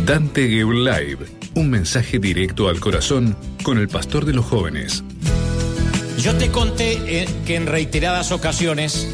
Dante Gebel Live, un mensaje directo al corazón con el pastor de los jóvenes. Yo te conté que en reiteradas ocasiones,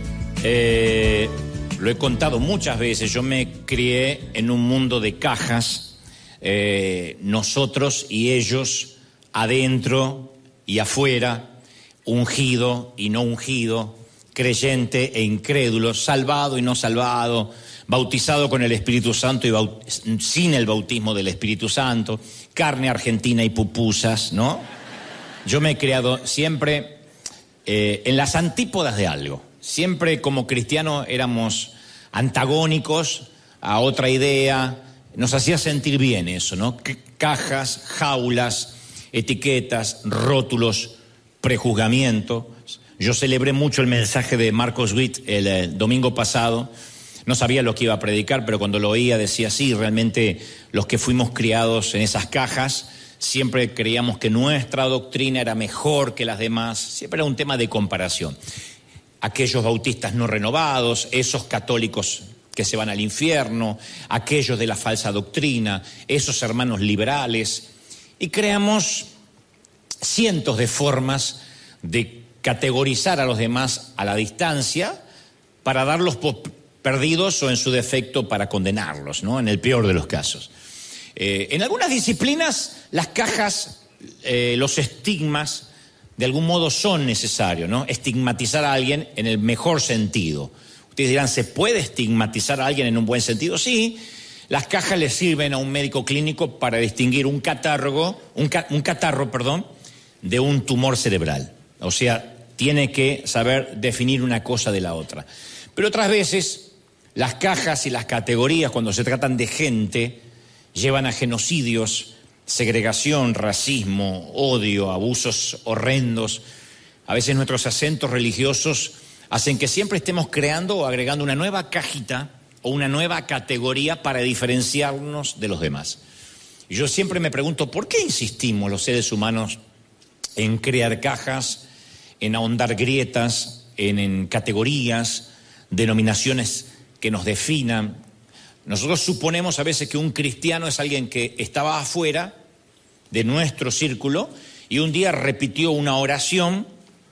lo he contado muchas veces, yo me crié en un mundo de cajas, nosotros y ellos, adentro y afuera, ungido y no ungido, creyente e incrédulo, salvado y no salvado, bautizado con el Espíritu Santo y sin el bautismo del Espíritu Santo, carne argentina y pupusas, ¿no? Yo me he criado siempre en las antípodas de algo. Siempre como cristiano éramos antagónicos a otra idea. Nos hacía sentir bien eso, ¿no? Cajas, jaulas, etiquetas, rótulos, prejuzgamiento. Yo celebré mucho el mensaje de Marcos Witt el domingo pasado. No sabía lo que iba a predicar, pero cuando lo oía decía, sí, realmente los que fuimos criados en esas cajas siempre creíamos que nuestra doctrina era mejor que las demás. Siempre era un tema de comparación. Aquellos bautistas no renovados, esos católicos que se van al infierno, aquellos de la falsa doctrina, esos hermanos liberales. Y creamos cientos de formas de categorizar a los demás a la distancia para darlos por perdidos o en su defecto para condenarlos, ¿no? En el peor de los casos. En algunas disciplinas las cajas, los estigmas, de algún modo son necesarios, ¿no? Estigmatizar a alguien en el mejor sentido. Ustedes dirán, ¿se puede estigmatizar a alguien en un buen sentido? Sí, las cajas le sirven a un médico clínico para distinguir un catarro, de un tumor cerebral. O sea, tiene que saber definir una cosa de la otra. Pero otras veces, las cajas y las categorías, cuando se tratan de gente, llevan a genocidios, segregación, racismo, odio, abusos horrendos. A veces nuestros acentos religiosos hacen que siempre estemos creando o agregando una nueva cajita o una nueva categoría para diferenciarnos de los demás. Y yo siempre me pregunto, ¿por qué insistimos los seres humanos en crear cajas, en ahondar grietas, en categorías, denominaciones que nos definan? Nosotros suponemos a veces que un cristiano es alguien que estaba afuera de nuestro círculo y un día repitió una oración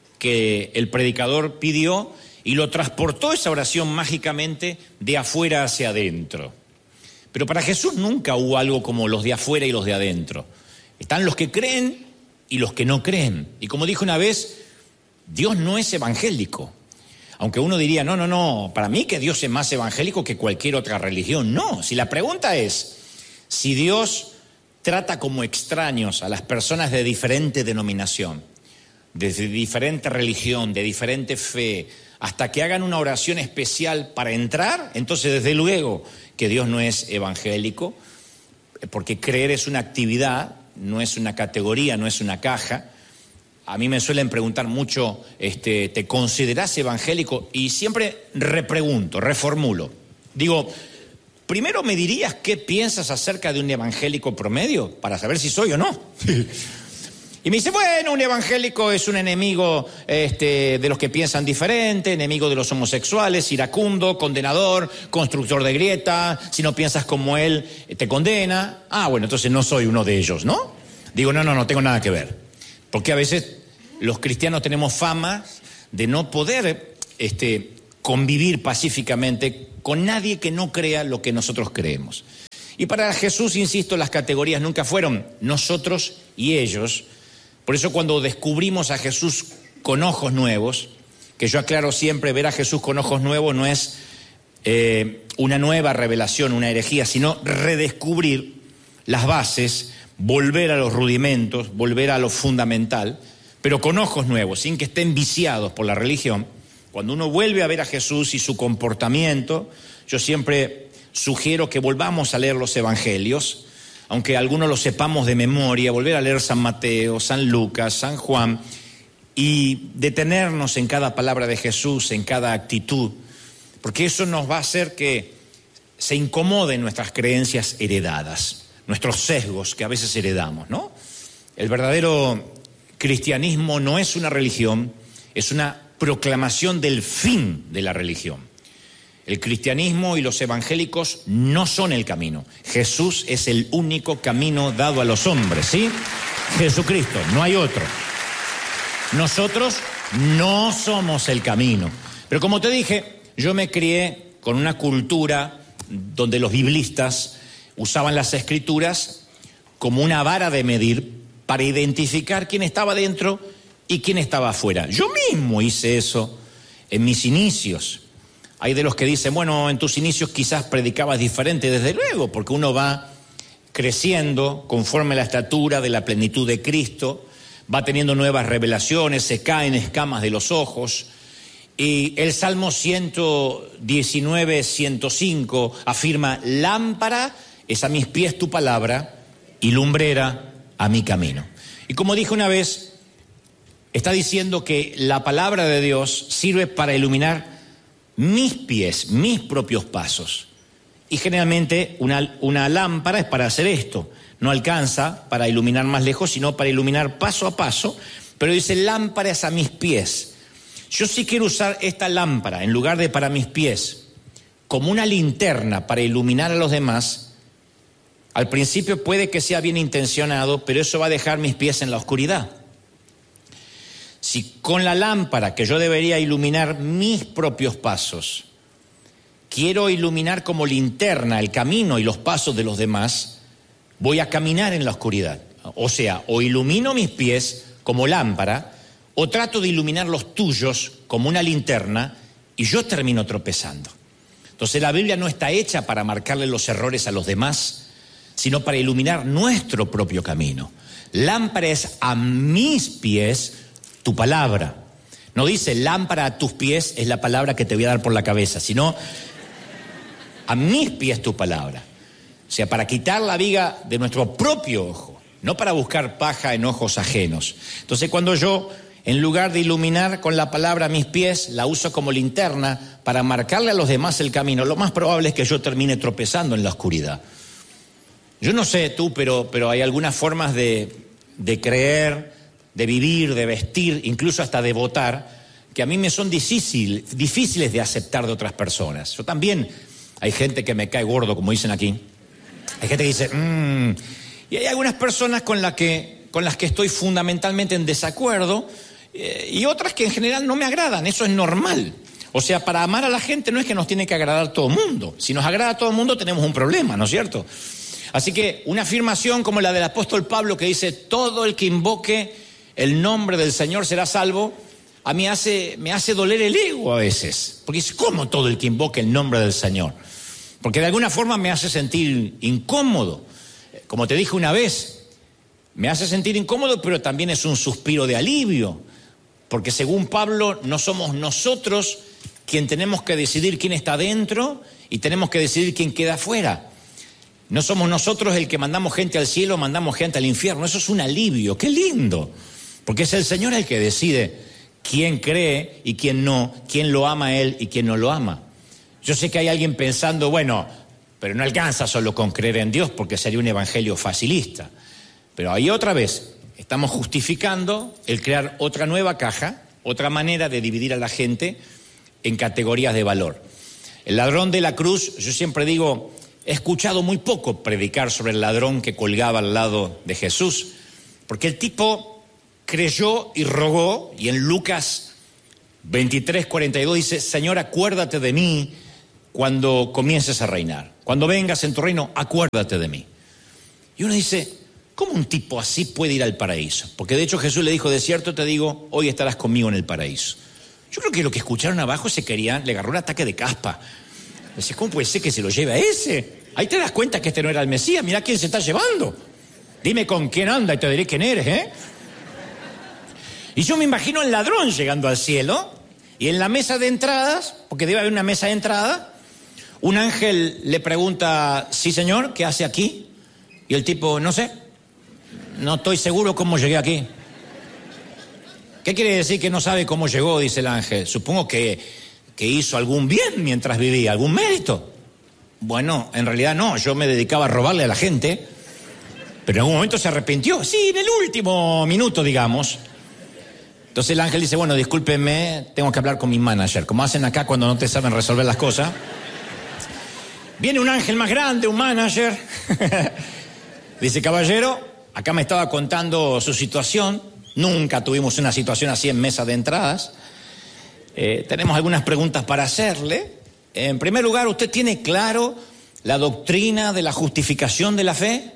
que el predicador pidió y lo transportó esa oración mágicamente de afuera hacia adentro. Pero para Jesús nunca hubo algo como los de afuera y los de adentro. Están los que creen y los que no creen. Y como dijo una vez, Dios no es evangélico. Aunque uno diría, no, para mí que Dios es más evangélico que cualquier otra religión. No, si la pregunta es, si Dios trata como extraños a las personas de diferente denominación, de diferente religión, de diferente fe, hasta que hagan una oración especial para entrar, entonces desde luego que Dios no es evangélico, porque creer es una actividad, no es una categoría, no es una caja. A mí me suelen preguntar mucho, ¿te considerás evangélico? Y siempre repregunto, reformulo. Digo, primero me dirías qué piensas acerca de un evangélico promedio, para saber si soy o no. Y me dice, bueno, un evangélico es un enemigo de los que piensan diferente, enemigo de los homosexuales, iracundo, condenador, constructor de grieta, si no piensas como él, te condena. Ah, bueno, entonces no soy uno de ellos, ¿no? Digo, no tengo nada que ver. Porque a veces los cristianos tenemos fama de no poder convivir pacíficamente con nadie que no crea lo que nosotros creemos. Y para Jesús, insisto, las categorías nunca fueron nosotros y ellos. Por eso cuando descubrimos a Jesús con ojos nuevos, que yo aclaro siempre, ver a Jesús con ojos nuevos no es una nueva revelación, una herejía, sino redescubrir las bases, volver a los rudimentos, volver a lo fundamental, pero con ojos nuevos, sin que estén viciados por la religión. Cuando uno vuelve a ver a Jesús y su comportamiento, yo siempre sugiero que volvamos a leer los evangelios, aunque algunos lo sepamos de memoria, volver a leer San Mateo, San Lucas, San Juan, y detenernos en cada palabra de Jesús, en cada actitud, porque eso nos va a hacer que se incomoden nuestras creencias heredadas, nuestros sesgos que a veces heredamos, ¿no? El verdadero cristianismo no es una religión, es una proclamación del fin de la religión. El cristianismo y los evangélicos no son el camino. Jesús es el único camino dado a los hombres, ¿sí? Jesucristo, no hay otro. Nosotros no somos el camino. Pero como te dije, yo me crié con una cultura donde los biblistas usaban las escrituras como una vara de medir para identificar quién estaba dentro y quién estaba afuera. Yo mismo hice eso en mis inicios. Hay de los que dicen, bueno, en tus inicios quizás predicabas diferente, desde luego, porque uno va creciendo conforme a la estatura de la plenitud de Cristo, va teniendo nuevas revelaciones, se caen escamas de los ojos. Y el Salmo 119, 105 afirma, lámpara es a mis pies tu palabra y lumbrera a mi camino. Y como dije una vez, está diciendo que la palabra de Dios sirve para iluminar mis pies, mis propios pasos. Y generalmente una lámpara es para hacer esto. No alcanza para iluminar más lejos, sino para iluminar paso a paso. Pero dice, lámpara es a mis pies. Yo sí quiero usar esta lámpara, en lugar de para mis pies, como una linterna para iluminar a los demás. Al principio puede que sea bien intencionado, pero eso va a dejar mis pies en la oscuridad. Si con la lámpara, que yo debería iluminar mis propios pasos, quiero iluminar como linterna el camino y los pasos de los demás, voy a caminar en la oscuridad. O sea, o ilumino mis pies como lámpara, o trato de iluminar los tuyos como una linterna y yo termino tropezando. Entonces la Biblia no está hecha para marcarle los errores a los demás, sino para iluminar nuestro propio camino. Lámpara es a mis pies tu palabra. No dice lámpara a tus pies es la palabra que te voy a dar por la cabeza, sino a mis pies tu palabra. O sea, para quitar la viga de nuestro propio ojo, no para buscar paja en ojos ajenos. Entonces cuando yo, en lugar de iluminar con la palabra a mis pies, la uso como linterna para marcarle a los demás el camino, lo más probable es que yo termine tropezando en la oscuridad. Yo no sé tú, pero hay algunas formas de creer, de vivir, de vestir, incluso hasta de votar, que a mí me son difíciles de aceptar de otras personas. Yo también, hay gente que me cae gordo, como dicen aquí. Hay gente que dice, y hay algunas personas con las que estoy fundamentalmente en desacuerdo, y otras que en general no me agradan. Eso es normal. O sea, para amar a la gente no es que nos tiene que agradar todo el mundo. Si nos agrada a todo el mundo tenemos un problema, ¿no es cierto? Así que una afirmación como la del apóstol Pablo que dice, todo el que invoque el nombre del Señor será salvo, a mí me hace doler el ego a veces. Porque dice, ¿cómo todo el que invoque el nombre del Señor? Porque de alguna forma me hace sentir incómodo. Como te dije una vez, me hace sentir incómodo, pero también es un suspiro de alivio. Porque según Pablo, no somos nosotros quien tenemos que decidir quién está dentro y tenemos que decidir quién queda afuera. No somos nosotros el que mandamos gente al cielo, mandamos gente al infierno. Eso es un alivio, qué lindo. Porque es el Señor el que decide quién cree y quién no, quién lo ama a Él y quién no lo ama. Yo sé que hay alguien pensando, bueno, pero no alcanza solo con creer en Dios porque sería un evangelio facilista. Pero ahí otra vez, estamos justificando el crear otra nueva caja, otra manera de dividir a la gente en categorías de valor. El ladrón de la cruz, yo siempre digo, he escuchado muy poco predicar sobre el ladrón que colgaba al lado de Jesús, porque el tipo creyó y rogó, y en Lucas 23:42 dice, Señor, acuérdate de mí cuando comiences a reinar. Cuando vengas en tu reino, acuérdate de mí. Y uno dice, ¿cómo un tipo así puede ir al paraíso? Porque de hecho Jesús le dijo, de cierto te digo, hoy estarás conmigo en el paraíso. Yo creo que lo que escucharon abajo le agarró un ataque de caspa. Dice, ¿cómo puede ser que se lo lleve a ese? Ahí te das cuenta que este no era el Mesías, mirá quién se está llevando. Dime con quién anda y te diré quién eres, ¿eh? Y yo me imagino al ladrón llegando al cielo y en la mesa de entradas, porque debe haber una mesa de entrada, un ángel le pregunta, sí señor, ¿qué hace aquí? Y el tipo, no sé, no estoy seguro cómo llegué aquí. ¿Qué quiere decir que no sabe cómo llegó? Dice el ángel. Supongo que hizo algún bien mientras vivía, algún mérito. Bueno, en realidad no, yo me dedicaba a robarle a la gente, pero en algún momento se arrepintió. Sí, en el último minuto, digamos. Entonces el ángel dice, bueno, discúlpenme, tengo que hablar con mi manager. Como hacen acá cuando no te saben resolver las cosas. Viene un ángel más grande, un manager. Dice, caballero, acá me estaba contando su situación. Nunca tuvimos una situación así en mesa de entradas. Tenemos algunas preguntas para hacerle. En primer lugar, ¿usted tiene claro la doctrina de la justificación de la fe?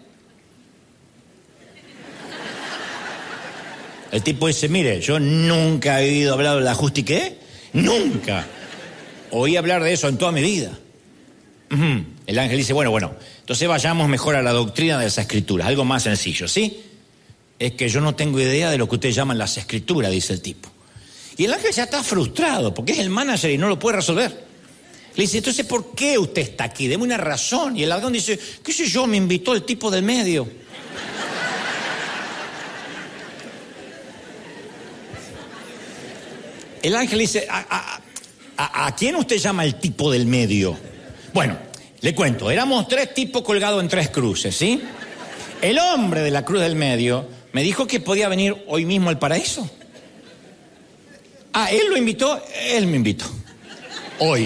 El tipo dice, mire, yo nunca he oído hablar de la justificación. ¿Qué? Nunca. Oí hablar de eso en toda mi vida. El ángel dice, bueno, entonces vayamos mejor a la doctrina de las escrituras, algo más sencillo, ¿sí? Es que yo no tengo idea de lo que ustedes llaman las escrituras, dice el tipo. Y el ángel ya está frustrado, porque es el manager y no lo puede resolver. Le dice, entonces, ¿por qué usted está aquí? Deme una razón. Y el ladrón dice, qué sé yo, me invitó el tipo del medio. El ángel dice, ¿a quién usted llama el tipo del medio? Bueno, le cuento, éramos 3 tipos colgados en 3 cruces, ¿sí? El hombre de la cruz del medio me dijo que podía venir hoy mismo al paraíso. Él lo invitó, él me invitó. Hoy.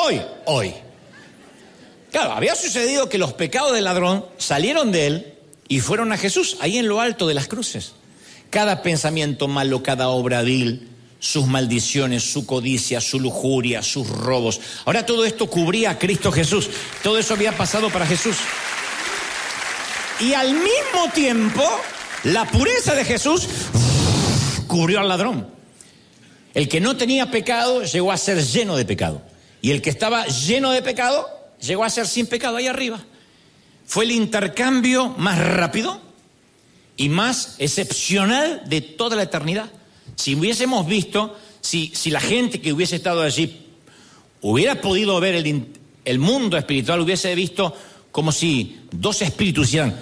Claro, había sucedido que los pecados del ladrón salieron de él y fueron a Jesús, ahí en lo alto de las cruces. Cada pensamiento malo, cada obra vil, sus maldiciones, su codicia, su lujuria, sus robos. Ahora todo esto cubría a Cristo Jesús. Todo eso había pasado para Jesús. Y al mismo tiempo, la pureza de Jesús cubrió al ladrón. El que no tenía pecado llegó a ser lleno de pecado. Y el que estaba lleno de pecado llegó a ser sin pecado ahí arriba. Fue el intercambio más rápido y más excepcional de toda la eternidad. Si hubiésemos visto, si la gente que hubiese estado allí hubiera podido ver el mundo espiritual, hubiese visto como si 2 espíritus hicieran.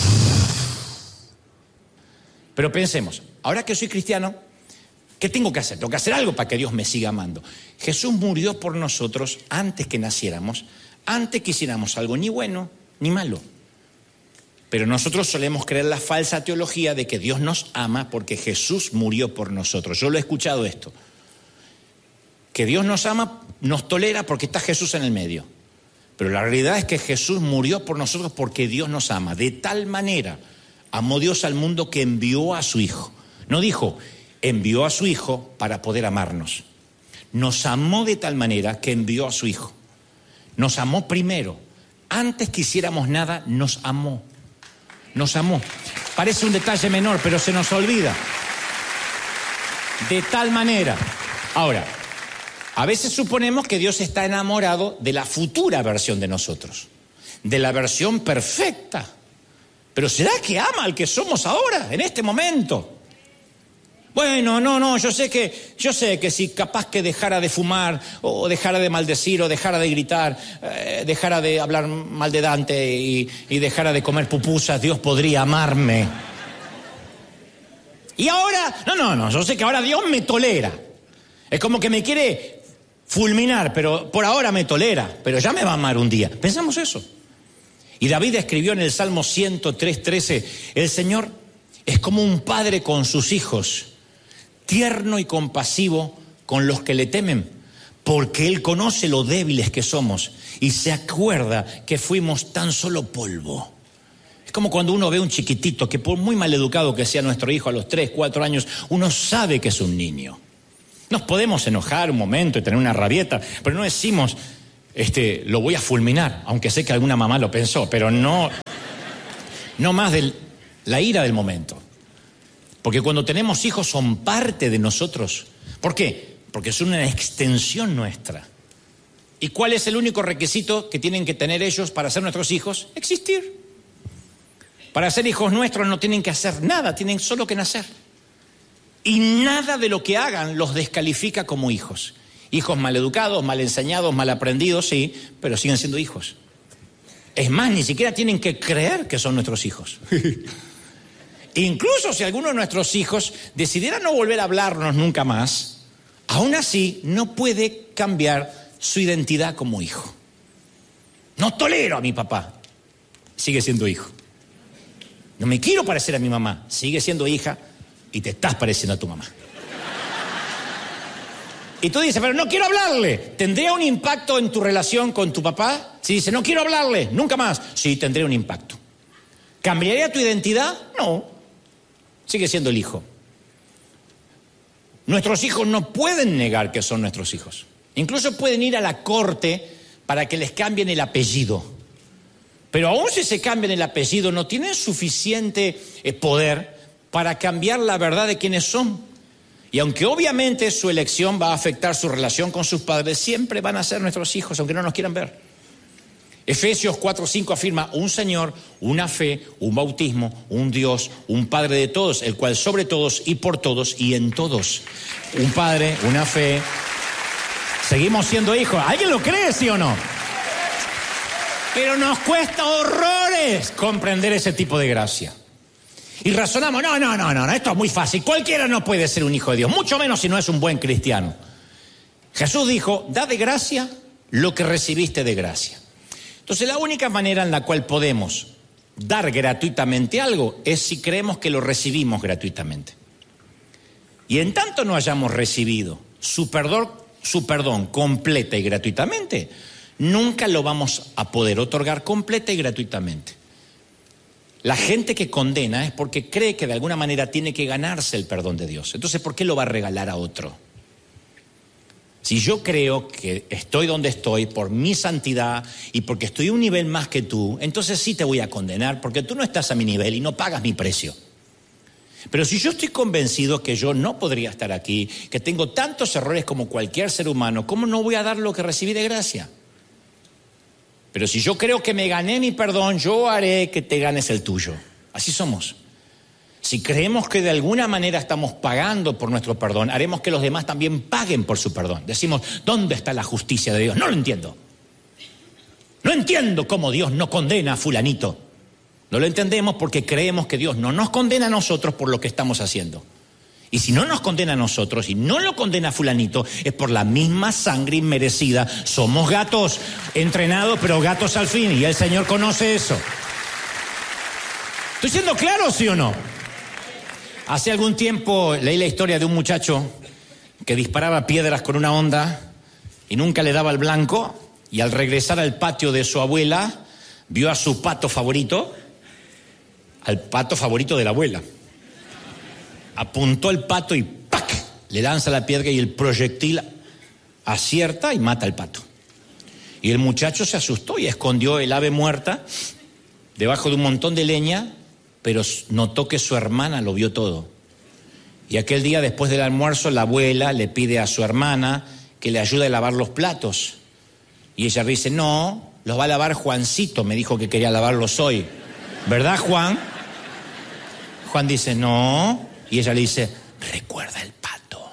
Pero pensemos, ahora que soy cristiano, ¿qué tengo que hacer? Tengo que hacer algo para que Dios me siga amando. Jesús murió por nosotros antes que naciéramos, antes que hiciéramos algo ni bueno ni malo. Pero nosotros solemos creer la falsa teología de que Dios nos ama porque Jesús murió por nosotros. Yo lo he escuchado esto. Que Dios nos ama, nos tolera porque está Jesús en el medio. Pero la realidad es que Jesús murió por nosotros porque Dios nos ama. De tal manera amó Dios al mundo que envió a su Hijo. No dijo, envió a su Hijo para poder amarnos. Nos amó de tal manera que envió a su Hijo. Nos amó primero. Antes que hiciéramos nada, nos amó. Nos amó. Parece un detalle menor, pero se nos olvida. De tal manera. Ahora, a veces suponemos que Dios está enamorado de la futura versión de nosotros, de la versión perfecta. Pero ¿será que ama al que somos ahora, en este momento? Bueno, no, yo sé que si capaz que dejara de fumar, o dejara de maldecir, o dejara de gritar, dejara de hablar mal de Dante y dejara de comer pupusas, Dios podría amarme. Y ahora, no, yo sé que ahora Dios me tolera. Es como que me quiere fulminar, pero por ahora me tolera, pero ya me va a amar un día. Pensamos eso. Y David escribió en el Salmo 103:13, el Señor es como un padre con sus hijos, tierno y compasivo con los que le temen, porque Él conoce lo débiles que somos y se acuerda que fuimos tan solo polvo. Es como cuando uno ve un chiquitito que por muy maleducado que sea nuestro hijo a los 3, 4 años, uno sabe que es un niño. Nos podemos enojar un momento y tener una rabieta, pero no decimos, lo voy a fulminar, aunque sé que alguna mamá lo pensó, pero no más de la ira del momento. Porque cuando tenemos hijos son parte de nosotros. ¿Por qué? Porque son una extensión nuestra. ¿Y cuál es el único requisito que tienen que tener ellos para ser nuestros hijos? Existir. Para ser hijos nuestros no tienen que hacer nada, tienen solo que nacer. Y nada de lo que hagan los descalifica como hijos. Hijos maleducados, mal enseñados, mal aprendidos, sí, pero siguen siendo hijos. Es más, ni siquiera tienen que creer que son nuestros hijos. Incluso si alguno de nuestros hijos decidiera no volver a hablarnos nunca más, aún así no puede cambiar su identidad como hijo. No tolero a mi papá, sigue siendo hijo. No me quiero parecer a mi mamá, sigue siendo hija y te estás pareciendo a tu mamá. Y tú dices, pero no quiero hablarle. ¿Tendría un impacto en tu relación con tu papá? Si dice, no quiero hablarle, nunca más. Sí, tendría un impacto. ¿Cambiaría tu identidad? No. Sigue siendo el hijo. Nuestros hijos no pueden negar que son nuestros hijos. Incluso pueden ir a la corte para que les cambien el apellido. Pero aún si se cambian el apellido, no tienen suficiente poder para cambiar la verdad de quiénes son. Y aunque obviamente su elección va a afectar su relación con sus padres, siempre van a ser nuestros hijos, aunque no nos quieran ver. Efesios 4:5 afirma un Señor, una fe, un bautismo, un Dios, un Padre de todos, el cual sobre todos y por todos y en todos. Un Padre, una fe. Seguimos siendo hijos. ¿Alguien lo cree, sí o no? Pero nos cuesta horrores comprender ese tipo de gracia. Y razonamos, no, esto es muy fácil. Cualquiera no puede ser un hijo de Dios, mucho menos si no es un buen cristiano. Jesús dijo, da de gracia lo que recibiste de gracia. Entonces la única manera en la cual podemos dar gratuitamente algo es si creemos que lo recibimos gratuitamente. Y en tanto no hayamos recibido su perdón completa y gratuitamente, nunca lo vamos a poder otorgar completa y gratuitamente. La gente que condena es porque cree que de alguna manera tiene que ganarse el perdón de Dios. Entonces, ¿por qué lo va a regalar a otro? Si yo creo que estoy donde estoy por mi santidad y porque estoy a un nivel más que tú, entonces sí te voy a condenar porque tú no estás a mi nivel y no pagas mi precio. Pero si yo estoy convencido que yo no podría estar aquí, que tengo tantos errores como cualquier ser humano, ¿cómo no voy a dar lo que recibí de gracia? Pero si yo creo que me gané mi perdón, yo haré que te ganes el tuyo. Así somos. Si creemos que de alguna manera estamos pagando por nuestro perdón, haremos que los demás también paguen por su perdón. Decimos, ¿dónde está la justicia de Dios? No lo entiendo. No entiendo cómo Dios no condena a fulanito. No lo entendemos porque creemos que Dios no nos condena a nosotros por lo que estamos haciendo. Y si no nos condena a nosotros y no lo condena a fulanito, es por la misma sangre inmerecida. Somos gatos entrenados, pero gatos al fin, y el Señor conoce eso. ¿Estoy siendo claro, sí o no? Hace algún tiempo leí la historia de un muchacho que disparaba piedras con una honda y nunca le daba al blanco, y al regresar al patio de su abuela, vio a su pato favorito, al pato favorito de la abuela. Apuntó el pato y ¡pac! Le lanza la piedra y el proyectil acierta y mata al pato. Y el muchacho se asustó y escondió el ave muerta debajo de un montón de leña, pero notó que su hermana lo vio todo. Y aquel día, después del almuerzo, la abuela le pide a su hermana que le ayude a lavar los platos. Y ella dice, no, los va a lavar Juancito, me dijo que quería lavarlos hoy. ¿Verdad, Juan? Juan dice, no. Y ella le dice, recuerda el pato.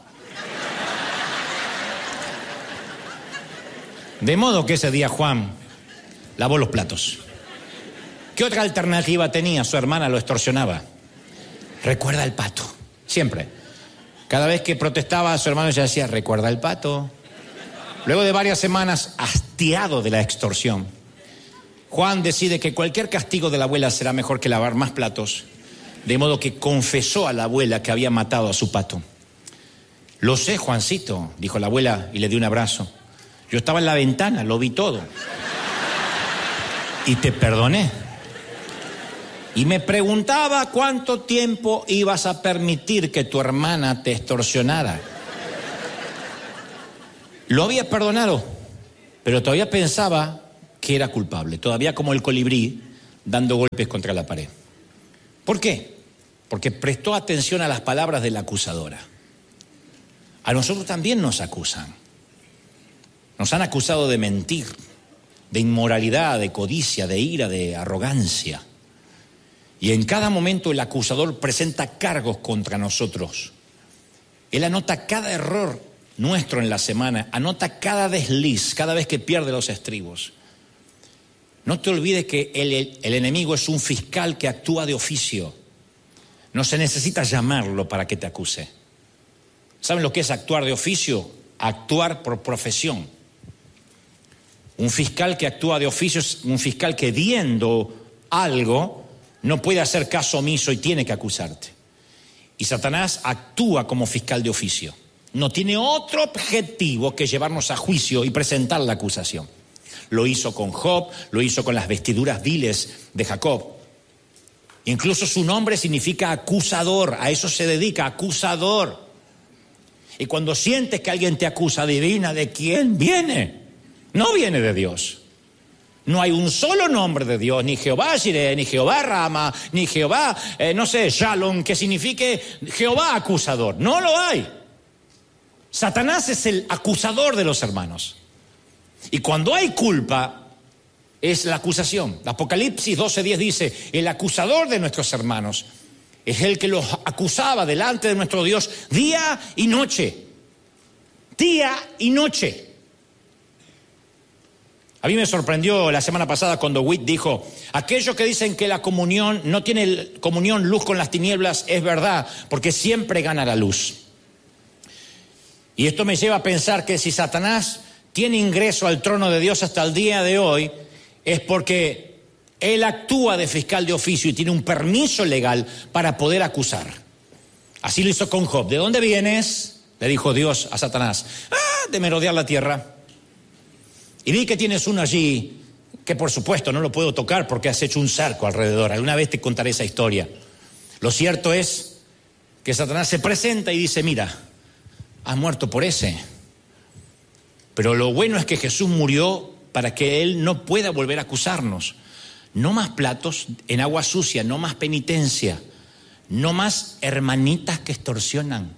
De modo que ese día Juan lavó los platos. ¿Qué otra alternativa tenía? Su hermana lo extorsionaba. Recuerda el pato. Siempre. Cada vez que protestaba, su hermano ya decía, recuerda el pato. Luego de varias semanas, hastiado de la extorsión, Juan decide que cualquier castigo de la abuela será mejor que lavar más platos. De modo que confesó a la abuela que había matado a su pato. Lo sé, Juancito, dijo la abuela y le dio un abrazo. Yo estaba en la ventana, lo vi todo. Y te perdoné. Y me preguntaba cuánto tiempo ibas a permitir que tu hermana te extorsionara. Lo había perdonado, pero todavía pensaba que era culpable. Todavía como el colibrí dando golpes contra la pared. ¿Por qué? Porque prestó atención a las palabras de la acusadora. A nosotros también nos acusan. Nos han acusado de mentir, de inmoralidad, de codicia, de ira, de arrogancia. Y en cada momento el acusador presenta cargos contra nosotros. Él anota cada error nuestro en la semana, anota cada desliz, cada vez que pierde los estribos. No te olvides que el enemigo es un fiscal que actúa de oficio. No se necesita llamarlo para que te acuse. ¿Saben lo que es actuar de oficio? Actuar por profesión. Un fiscal que actúa de oficio es un fiscal que, viendo algo, no puede hacer caso omiso y tiene que acusarte. Y Satanás actúa como fiscal de oficio. no tiene otro objetivo que llevarnos a juicio y presentar la acusación. Lo hizo con Job, lo hizo con las vestiduras viles de Jacob. Incluso su nombre significa acusador, a eso se dedica, acusador. Y cuando sientes que alguien te acusa, adivina de quién viene. No viene de Dios. No hay un solo nombre de Dios, ni Jehová Jireh, ni Jehová Rama, ni Jehová, Shalom, que signifique Jehová acusador. No lo hay. Satanás es el acusador de los hermanos. Y cuando hay culpa, es la acusación. Apocalipsis 12:10 dice, el acusador de nuestros hermanos es el que los acusaba delante de nuestro Dios día y noche. Día y noche. A mí me sorprendió la semana pasada cuando Witt dijo, aquellos que dicen que la comunión no tiene comunión luz con las tinieblas, es verdad, porque siempre gana la luz. Y esto me lleva a pensar que si Satanás tiene ingreso al trono de Dios hasta el día de hoy, es porque él actúa de fiscal de oficio y tiene un permiso legal para poder acusar. Así lo hizo con Job. ¿De dónde vienes?, le dijo Dios a Satanás. De merodear la tierra. Y vi que tienes uno allí, que por supuesto no lo puedo tocar porque has hecho un cerco alrededor. Alguna vez te contaré esa historia. Lo cierto es que Satanás se presenta y dice, mira, has muerto por ese. Pero lo bueno es que Jesús murió para que Él no pueda volver a acusarnos. No más platos en agua sucia, no más penitencia, no más hermanitas que extorsionan.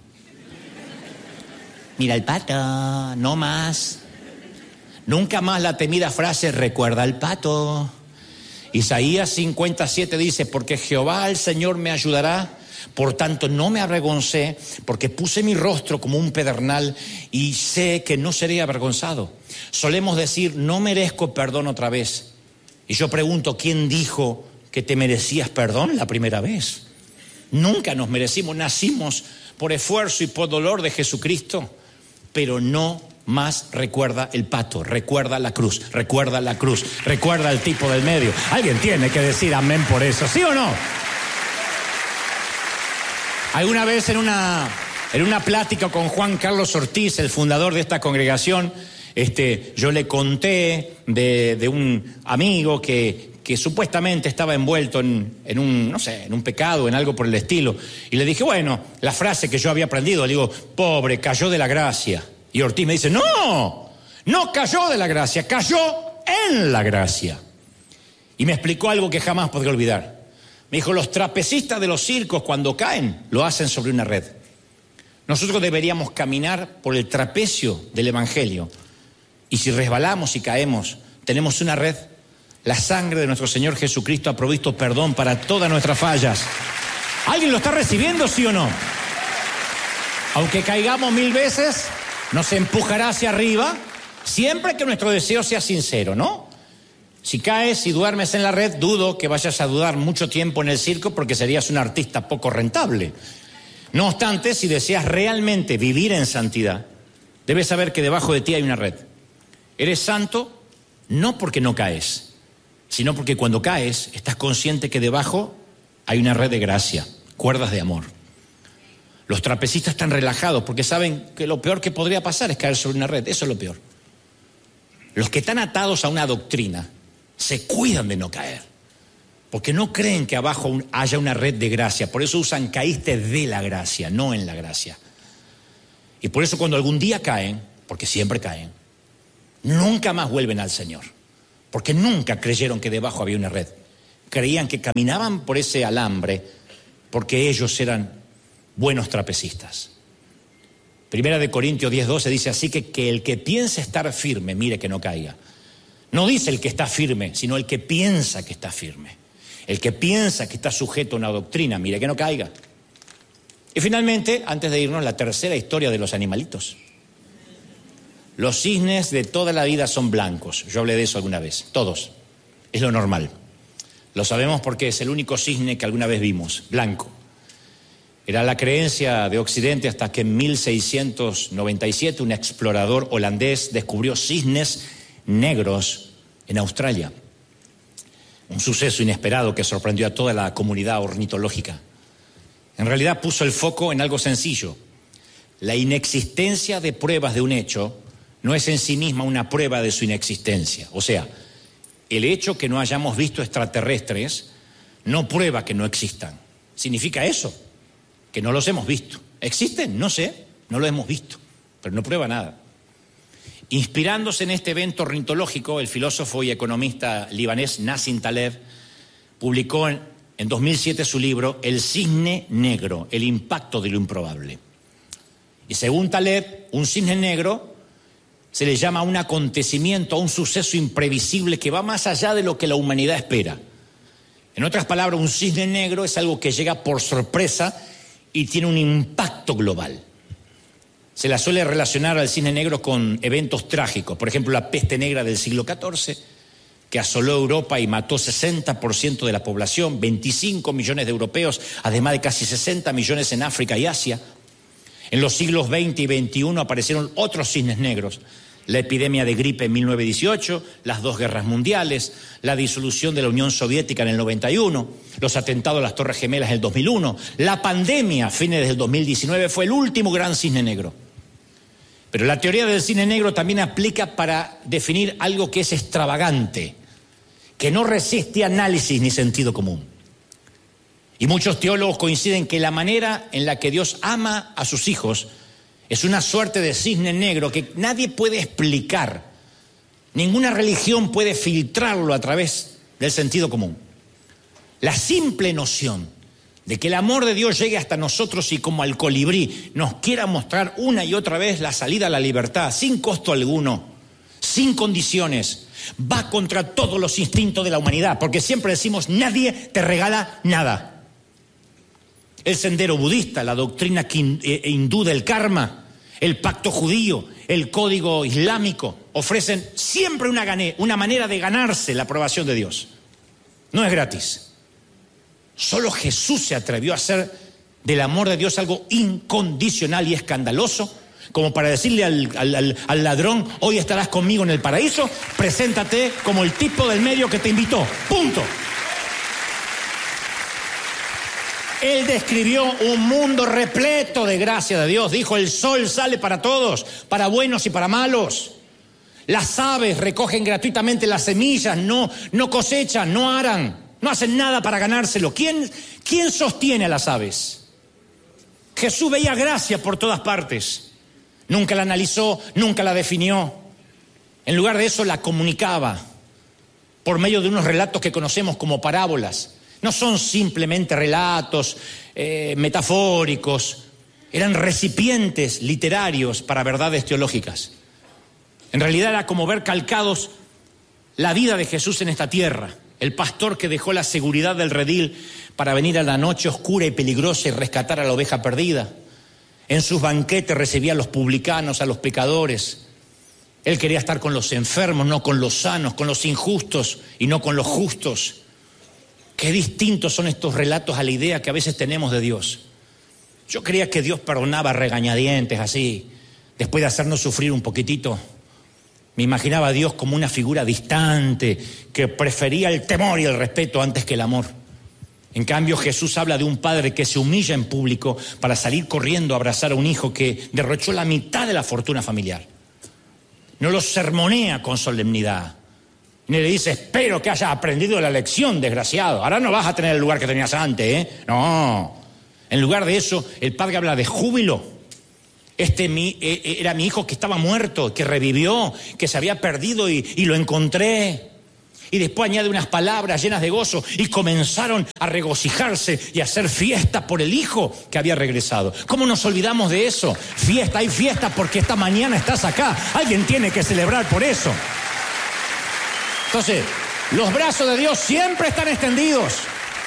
Mira el pato, no más. Nunca más la temida frase, recuerda al pato. Isaías 57 dice, porque Jehová el Señor me ayudará, por tanto no me avergoncé, porque puse mi rostro como un pedernal y sé que no seré avergonzado. Solemos decir, no merezco perdón otra vez. Y yo pregunto, ¿quién dijo que te merecías perdón la primera vez? Nunca nos merecimos, nacimos por esfuerzo y por dolor de Jesucristo, pero no más recuerda el pato, recuerda la cruz, recuerda el tipo del medio. Alguien tiene que decir amén por eso, ¿sí o no? Alguna vez en una plática con Juan Carlos Ortiz, el fundador de esta congregación, yo le conté de un amigo que supuestamente estaba envuelto en un pecado, en algo por el estilo. Y le dije, bueno, la frase que yo había aprendido, le digo, pobre, cayó de la gracia. Y Ortiz me dice, no cayó de la gracia, cayó en la gracia. Y me explicó algo que jamás podré olvidar. Me dijo, los trapecistas de los circos cuando caen, lo hacen sobre una red. Nosotros deberíamos caminar por el trapecio del Evangelio. Y si resbalamos y caemos, tenemos una red. La sangre de nuestro Señor Jesucristo ha provisto perdón para todas nuestras fallas. ¿Alguien lo está recibiendo, sí o no? Aunque caigamos 1000 veces, nos empujará hacia arriba, siempre que nuestro deseo sea sincero, ¿no? Si caes y duermes en la red, dudo que vayas a dudar mucho tiempo en el circo porque serías un artista poco rentable. No obstante, si deseas realmente vivir en santidad, debes saber que debajo de ti hay una red. Eres santo no porque no caes, sino porque cuando caes estás consciente que debajo hay una red de gracia, cuerdas de amor. Los trapecistas están relajados porque saben que lo peor que podría pasar es caer sobre una red. Eso es lo peor. Los que están atados a una doctrina se cuidan de no caer, porque no creen que abajo haya una red de gracia. Por eso usan caíste de la gracia, no en la gracia. Y por eso cuando algún día caen, porque siempre caen, nunca más vuelven al Señor, porque nunca creyeron que debajo había una red. Creían que caminaban por ese alambre porque ellos eran buenos trapecistas. Primera de Corintios 10:12 dice así que el que piensa estar firme, mire que no caiga. No dice el que está firme, sino el que piensa que está firme. El que piensa que está sujeto a una doctrina, mire que no caiga. Y finalmente, antes de irnos, la tercera historia de los animalitos. Los cisnes de toda la vida son blancos. Yo hablé de eso alguna vez. Todos. Es lo normal. Lo sabemos porque es el único cisne que alguna vez vimos, blanco. Era la creencia de Occidente hasta que en 1697 un explorador holandés descubrió cisnes negros en Australia. Un suceso inesperado que sorprendió a toda la comunidad ornitológica. En realidad puso el foco en algo sencillo. la inexistencia de pruebas de un hecho no es en sí misma una prueba de su inexistencia. O sea, el hecho que no hayamos visto extraterrestres no prueba que no existan. ¿Significa eso? Que no los hemos visto. ¿Existen? No sé, no los hemos visto, pero no prueba nada. Inspirándose en este evento ornitológico, el filósofo y economista libanés Nassim Taleb publicó en 2007 su libro El cisne negro, el impacto de lo improbable. Y según Taleb, un cisne negro se le llama a un acontecimiento, a un suceso imprevisible que va más allá de lo que la humanidad espera. En otras palabras, un cisne negro es algo que llega por sorpresa y tiene un impacto global. Se la suele relacionar al cisne negro con eventos trágicos, por ejemplo, la peste negra del siglo XIV, que asoló Europa y mató 60% de la población, 25 millones de europeos, además de casi 60 millones en África y Asia. En los siglos XX y XXI aparecieron otros cisnes negros: la epidemia de gripe en 1918, las dos guerras mundiales, la disolución de la Unión Soviética en el 91, los atentados a las Torres Gemelas en el 2001, la pandemia a fines del 2019 fue el último gran cisne negro. Pero la teoría del cisne negro también aplica para definir algo que es extravagante, que no resiste análisis ni sentido común. Y muchos teólogos coinciden que la manera en la que Dios ama a sus hijos es una suerte de cisne negro que nadie puede explicar. Ninguna religión puede filtrarlo a través del sentido común. La simple noción de que el amor de Dios llegue hasta nosotros y como al colibrí nos quiera mostrar una y otra vez la salida a la libertad, sin costo alguno, sin condiciones, va contra todos los instintos de la humanidad, porque siempre decimos, nadie te regala nada. El sendero budista, la doctrina hindú del karma, el pacto judío, el código islámico, ofrecen siempre una manera de ganarse la aprobación de Dios. No es gratis. Solo Jesús se atrevió a hacer del amor de Dios algo incondicional y escandaloso, como para decirle al ladrón, hoy estarás conmigo en el paraíso, preséntate como el tipo del medio que te invitó. Punto. Él describió un mundo repleto de gracia de Dios. Dijo, el sol sale para todos, para buenos y para malos. Las aves recogen gratuitamente las semillas, no cosechan, no aran. No hacen nada para ganárselo. ¿Quién sostiene a las aves? Jesús veía gracia por todas partes. Nunca la analizó, nunca la definió. En lugar de eso la comunicaba por medio de unos relatos que conocemos como parábolas. No son simplemente relatos metafóricos. Eran recipientes literarios para verdades teológicas. En realidad era como ver calcados la vida de Jesús en esta tierra. El pastor que dejó la seguridad del redil para venir a la noche oscura y peligrosa y rescatar a la oveja perdida. En sus banquetes recibía a los publicanos, a los pecadores. Él quería estar con los enfermos, no con los sanos, con los injustos y no con los justos. Qué distintos son estos relatos a la idea que a veces tenemos de Dios. Yo creía que Dios perdonaba a regañadientes así, después de hacernos sufrir un poquitito. Me imaginaba a Dios como una figura distante, que prefería el temor y el respeto antes que el amor. En cambio, Jesús habla de un padre que se humilla en público para salir corriendo a abrazar a un hijo que derrochó la mitad de la fortuna familiar. No lo sermonea con solemnidad, ni le dice, espero que hayas aprendido la lección, desgraciado. Ahora no vas a tener el lugar que tenías antes, ¿eh? No. En lugar de eso, el padre habla de júbilo. Era mi hijo que estaba muerto, que revivió, que se había perdido y lo encontré. Y después añade unas palabras llenas de gozo y comenzaron a regocijarse y a hacer fiesta por el hijo que había regresado. ¿Cómo nos olvidamos de eso? Hay fiesta porque esta mañana estás acá. Alguien tiene que celebrar por eso. Entonces, los brazos de Dios siempre están extendidos.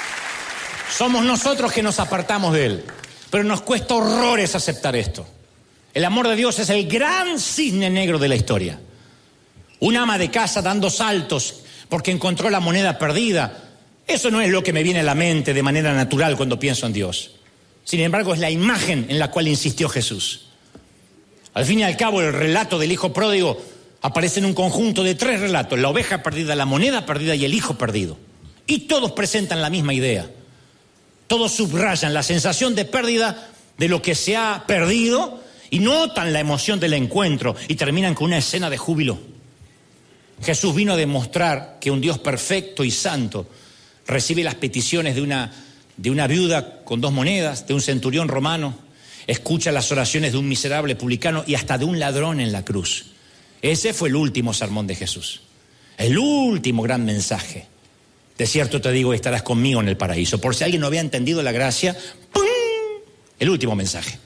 Somos nosotros que nos apartamos de Él. Pero nos cuesta horrores aceptar esto. El amor de Dios es el gran cisne negro de la historia. Un ama de casa dando saltos porque encontró la moneda perdida. Eso no es lo que me viene a la mente de manera natural cuando pienso en Dios. Sin embargo, es la imagen en la cual insistió Jesús. Al fin y al cabo, el relato del hijo pródigo aparece en un conjunto de 3 relatos: la oveja perdida, la moneda perdida y el hijo perdido. Y todos presentan la misma idea. Todos subrayan la sensación de pérdida de lo que se ha perdido y notan la emoción del encuentro y terminan con una escena de júbilo. Jesús vino a demostrar que un Dios perfecto y santo recibe las peticiones de una viuda con 2 monedas, de un centurión romano, escucha las oraciones de un miserable publicano y hasta de un ladrón en la cruz. Ese fue el último sermón de Jesús, el último gran mensaje. De cierto te digo, estarás conmigo en el paraíso. Por si alguien no había entendido la gracia, ¡pum!, el último mensaje.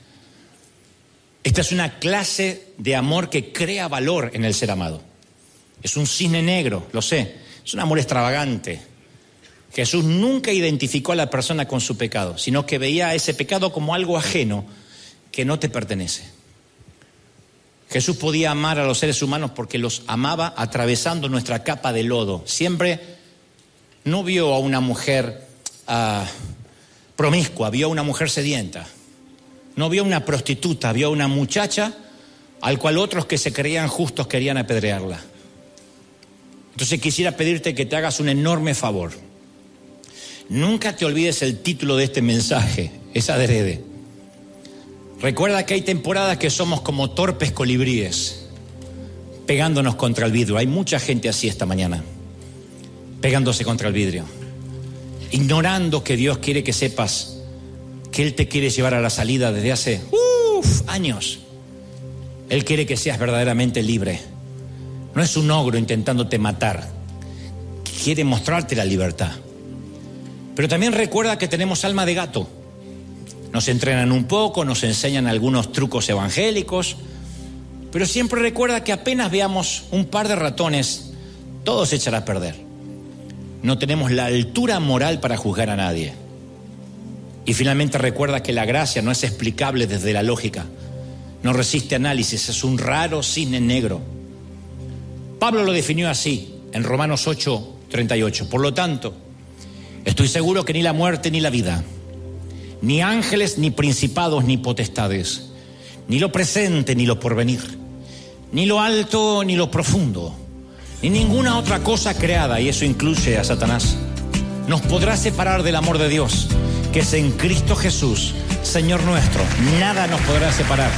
Esta es una clase de amor que crea valor en el ser amado. Es un cisne negro, lo sé, es un amor extravagante. Jesús nunca identificó a la persona con su pecado, sino que veía a ese pecado como algo ajeno que no te pertenece. Jesús podía amar a los seres humanos porque los amaba atravesando nuestra capa de lodo. Siempre no vio a una mujer promiscua, vio a una mujer sedienta. No vio a una prostituta, vio a una muchacha al cual otros que se creían justos querían apedrearla. Entonces quisiera pedirte que te hagas un enorme favor. Nunca te olvides el título de este mensaje, es adrede. Recuerda que hay temporadas que somos como torpes colibríes, pegándonos contra el vidrio. Hay mucha gente así esta mañana, pegándose contra el vidrio, ignorando que Dios quiere que sepas que Él te quiere llevar a la salida desde hace años. Él quiere que seas verdaderamente libre. No es un ogro intentándote matar, quiere mostrarte la libertad. Pero también recuerda que tenemos alma de gato. Nos entrenan un poco, nos enseñan algunos trucos evangélicos, pero siempre recuerda que apenas veamos un par de ratones, todo se echará a perder. No tenemos la altura moral para juzgar a nadie. Y finalmente recuerda que la gracia no es explicable desde la lógica, no resiste análisis, es un raro cisne negro. Pablo lo definió así en Romanos 8:38. Por lo tanto, estoy seguro que ni la muerte ni la vida, ni ángeles, ni principados, ni potestades, ni lo presente, ni lo porvenir, ni lo alto, ni lo profundo, ni ninguna otra cosa creada, y eso incluye a Satanás, nos podrá separar del amor de Dios, que es en Cristo Jesús, Señor nuestro. Nada nos podrá separar.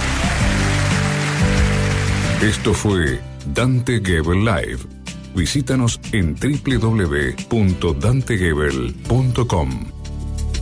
Esto fue Dante Gebel Live. Visítanos en www.dantegebel.com.